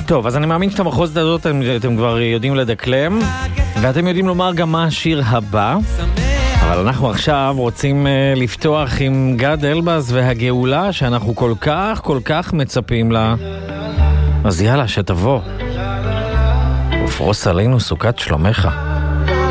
טוב, אז אני מאמין שאת המחוז הזאת אתם כבר יודעים לדקלם, ואתם יודעים לומר גם מה השיר הבא. אבל אנחנו עכשיו רוצים לפתוח עם גד אלבז והגאולה שאנחנו כל כך מצפים לה. אז יאללה, שתבוא ופרוס עלינו סוכת שלומך.